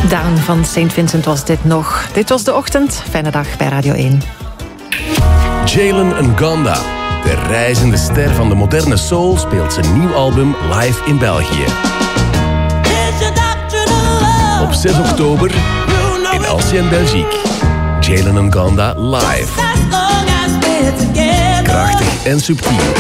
Down van St. Vincent was dit nog. Dit was De Ochtend. Fijne dag bij Radio 1. Jalen Ngonda, de reizende ster van de moderne soul, speelt zijn nieuw album live in België. Op 6 oktober in Ancien Belgique. Jalen Ngonda live. Krachtig en subtiel.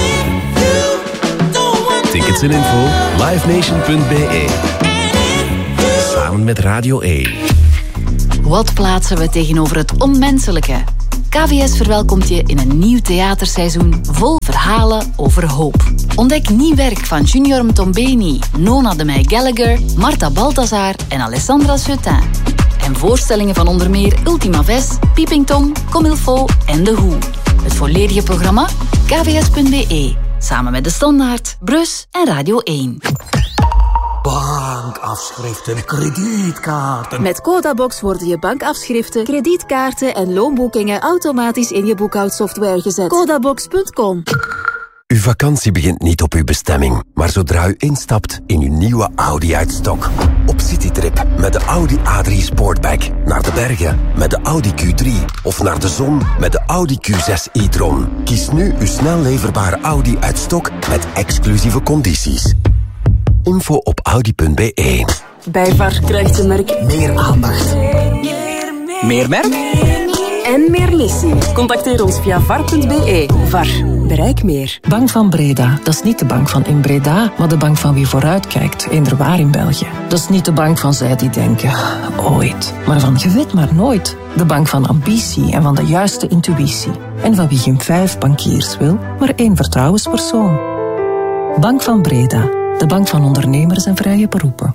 Tickets en info livenation.be. Samen met Radio 1. Wat plaatsen we tegenover het onmenselijke? KVS verwelkomt je in een nieuw theaterseizoen vol verhalen over hoop. Ontdek nieuw werk van Junior Mtombeni, Nona de Meij Gallagher, Marta Balthazar en Alessandra Seutin. En voorstellingen van onder meer Ultima Ves, Peeping Tom, Comme il faut en The Who. Het volledige programma? kvs.be. Samen met De Standaard, Brus en Radio 1. Bankafschriften, kredietkaarten. Met Codabox worden je bankafschriften, kredietkaarten en loonboekingen automatisch in je boekhoudsoftware gezet. Codabox.com. Uw vakantie begint niet op uw bestemming, maar zodra u instapt in uw nieuwe Audi uit stok. Op citytrip met de Audi A3 Sportback, naar de bergen met de Audi Q3 of naar de zon met de Audi Q6 e-tron. Kies nu uw snel leverbare Audi uit stok met exclusieve condities. Info op audi.be. Bij VAR krijgt je merk meer aandacht. Meer merk? En meer missie. Contacteer ons via var.be. VAR. Bereik meer. Bank van Breda, dat is niet de bank van in Breda, maar de bank van wie vooruitkijkt, inderwaar in België. Dat is niet de bank van zij die denken, ooit. Maar van je weet maar nooit. De bank van ambitie en van de juiste intuïtie. En van wie geen 5 bankiers wil, maar 1 vertrouwenspersoon. Bank van Breda, de bank van ondernemers en vrije beroepen.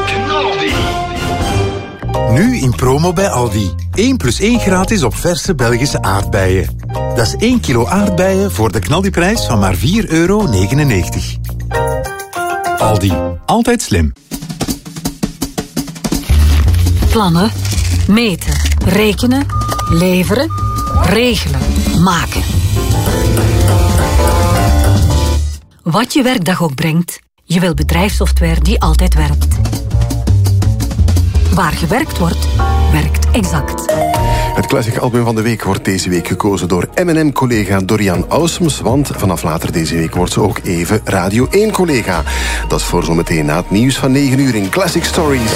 Nu in promo bij Aldi. 1+1 gratis op verse Belgische aardbeien. Dat is 1 kilo aardbeien voor de knaldiprijs van maar €4,99. Aldi. Altijd slim. Plannen, meten, rekenen, leveren, regelen, maken. Wat je werkdag ook brengt, je wil bedrijfssoftware die altijd werkt. Waar gewerkt wordt, werkt Exact. Het Classic Album van de Week wordt deze week gekozen door M&M-collega Dorian Ausums, want vanaf later deze week wordt ze ook even Radio 1-collega. Dat is voor zometeen na het nieuws van 9 uur in Classic Stories.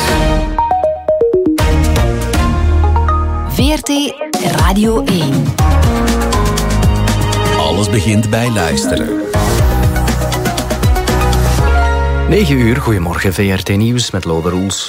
VRT Radio 1. Alles begint bij luisteren. 9 uur, goedemorgen, VRT Nieuws met Lode Roels.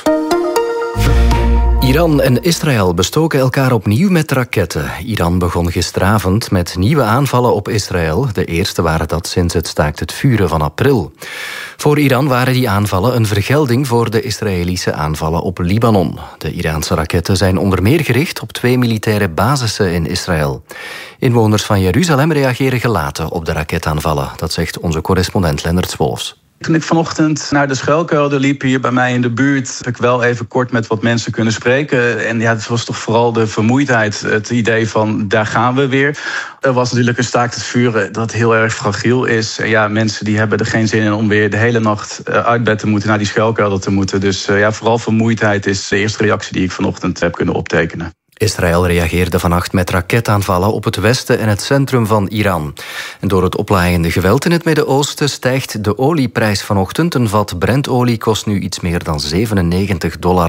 Iran en Israël bestoken elkaar opnieuw met raketten. Iran begon gisteravond met nieuwe aanvallen op Israël. De eerste waren dat sinds het staakt het vuren van april. Voor Iran waren die aanvallen een vergelding voor de Israëlische aanvallen op Libanon. De Iraanse raketten zijn onder meer gericht op 2 militaire basissen in Israël. Inwoners van Jeruzalem reageren gelaten op de raketaanvallen. Dat zegt onze correspondent Lennart Wolfs. Toen ik vanochtend naar de schuilkelder liep hier bij mij in de buurt, heb ik wel even kort met wat mensen kunnen spreken. En ja, het was toch vooral de vermoeidheid, het idee van daar gaan we weer. Er was natuurlijk een staakt het vuren dat heel erg fragiel is. En ja, mensen die hebben er geen zin in om weer de hele nacht uit bed te moeten, naar die schuilkelder te moeten. Dus ja, vooral vermoeidheid is de eerste reactie die ik vanochtend heb kunnen optekenen. Israël reageerde vannacht met raketaanvallen op het westen en het centrum van Iran. En door het oplaaiende geweld in het Midden-Oosten stijgt de olieprijs vanochtend. Een vat Brentolie kost nu iets meer dan $97.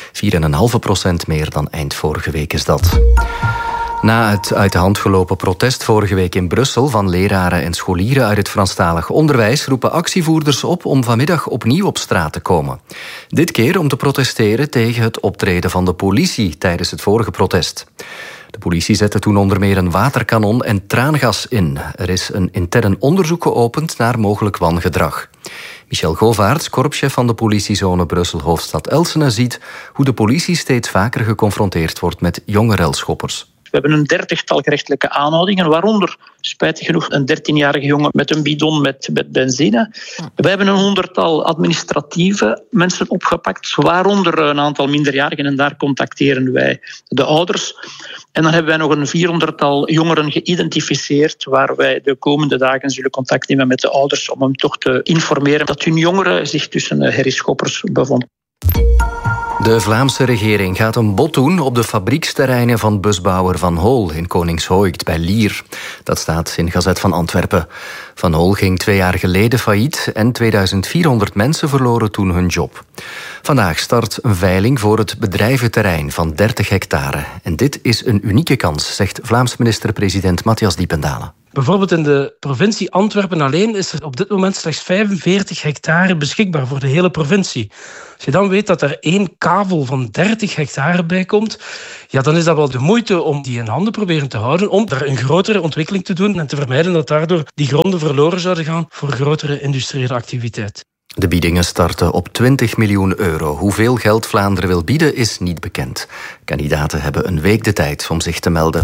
4,5% meer dan eind vorige week is dat. Na het uit de hand gelopen protest vorige week in Brussel van leraren en scholieren uit het Franstalig onderwijs roepen actievoerders op om vanmiddag opnieuw op straat te komen. Dit keer om te protesteren tegen het optreden van de politie tijdens het vorige protest. De politie zette toen onder meer een waterkanon en traangas in. Er is een intern onderzoek geopend naar mogelijk wangedrag. Michel Govaerts, korpschef van de politiezone Brussel-Hoofdstad Elsene, ziet hoe de politie steeds vaker geconfronteerd wordt met jonge relschoppers. We hebben een 30-tal gerechtelijke aanhoudingen, waaronder, spijtig genoeg, een 13-jarige jongen met een bidon met benzine. We hebben een 100-tal administratieve mensen opgepakt, waaronder een aantal minderjarigen, en daar contacteren wij de ouders. En dan hebben wij nog een 400-tal jongeren geïdentificeerd, waar wij de komende dagen zullen contact nemen met de ouders om hem toch te informeren dat hun jongeren zich tussen herrieschoppers bevonden. De Vlaamse regering gaat een bod doen op de fabrieksterreinen van busbouwer Van Hool in Koningshooikt bij Lier. Dat staat in Gazet van Antwerpen. Van Hool ging 2 jaar geleden failliet en 2400 mensen verloren toen hun job. Vandaag start een veiling voor het bedrijventerrein van 30 hectare. En dit is een unieke kans, zegt Vlaams minister-president Matthias Diependalen. Bijvoorbeeld in de provincie Antwerpen alleen is er op dit moment slechts 45 hectare beschikbaar voor de hele provincie. Als je dan weet dat er 1 kavel van 30 hectare bij komt, ja, dan is dat wel de moeite om die in handen proberen te houden, om er een grotere ontwikkeling te doen en te vermijden dat daardoor die gronden verloren zouden gaan voor grotere industriële activiteit. De biedingen starten op 20 miljoen euro. Hoeveel geld Vlaanderen wil bieden is niet bekend. Kandidaten hebben een week de tijd om zich te melden.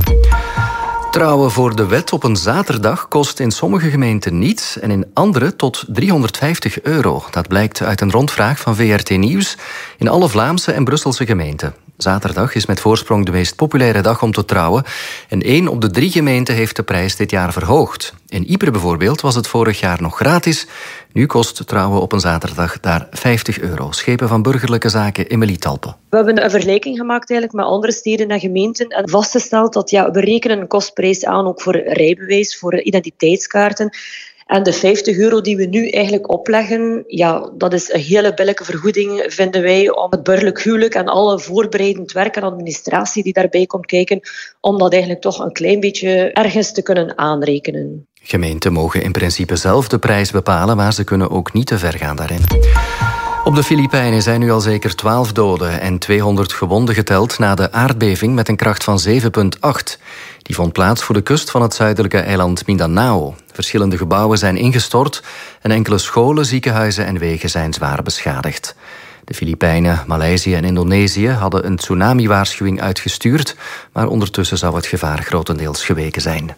Trouwen voor de wet op een zaterdag kost in sommige gemeenten niets en in andere tot €350. Dat blijkt uit een rondvraag van VRT Nieuws in alle Vlaamse en Brusselse gemeenten. Zaterdag is met voorsprong de meest populaire dag om te trouwen en 1 op de 3 gemeenten heeft de prijs dit jaar verhoogd. In Ypres bijvoorbeeld was het vorig jaar nog gratis. Nu kost trouwen op een zaterdag daar €50. Schepen van Burgerlijke Zaken, Emily Talpe. We hebben een vergelijking gemaakt eigenlijk met andere steden en gemeenten en vastgesteld dat we rekenen een kostprijs aan ook voor rijbewijs, voor identiteitskaarten. En de €50 die we nu eigenlijk opleggen, ja, dat is een hele billijke vergoeding, vinden wij, om het burgerlijk huwelijk en alle voorbereidend werk en administratie die daarbij komt kijken, om dat eigenlijk toch een klein beetje ergens te kunnen aanrekenen. Gemeenten mogen in principe zelf de prijs bepalen, maar ze kunnen ook niet te ver gaan daarin. Op de Filipijnen zijn nu al zeker 12 doden en 200 gewonden geteld na de aardbeving met een kracht van 7,8. Die vond plaats voor de kust van het zuidelijke eiland Mindanao. Verschillende gebouwen zijn ingestort en enkele scholen, ziekenhuizen en wegen zijn zwaar beschadigd. De Filipijnen, Maleisië en Indonesië hadden een tsunami-waarschuwing uitgestuurd, maar ondertussen zou het gevaar grotendeels geweken zijn.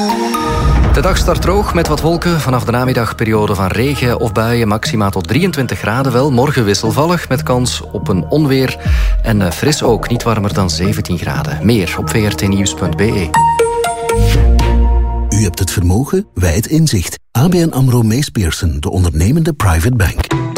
De dag start droog met wat wolken. Vanaf de namiddag periode van regen of buien, maxima tot 23 graden wel. Morgen wisselvallig met kans op een onweer. En fris ook, niet warmer dan 17 graden. Meer op vrtnieuws.be. U hebt het vermogen, wij het inzicht. ABN AMRO Mees Pierson, de ondernemende private bank.